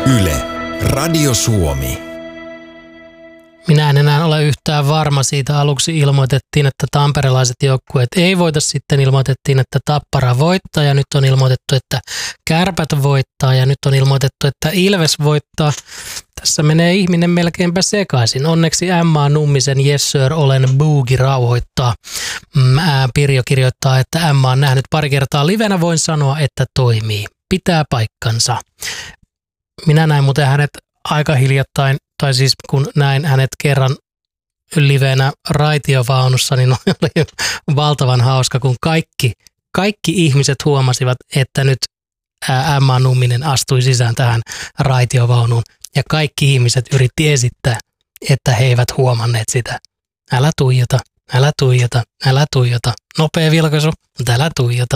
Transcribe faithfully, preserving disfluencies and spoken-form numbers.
Yle, Radio Suomi. Minä en enää ole yhtään varma siitä. Aluksi ilmoitettiin, että tamperelaiset joukkueet ei voita. Sitten ilmoitettiin, että Tappara voittaa ja nyt on ilmoitettu, että Kärpät voittaa ja nyt on ilmoitettu, että Ilves voittaa. Tässä menee ihminen melkeinpä sekaisin. Onneksi M A Nummisen Yes Sir olen Boogie rauhoittaa. Pirjo kirjoittaa, että M A on nähnyt pari kertaa livenä. Voin sanoa, että toimii. Pitää paikkansa. Minä näin muuten hänet aika hiljattain, tai siis kun näin hänet kerran livenä raitiovaunussa, niin oli valtavan hauska, kun kaikki, kaikki ihmiset huomasivat, että nyt M A Numminen astui sisään tähän raitiovaunuun. Ja kaikki ihmiset yritti esittää, että he eivät huomanneet sitä. Älä tuijota, älä tuijota, älä tuijota. Nopea vilkaisu, mutta älä tuijota.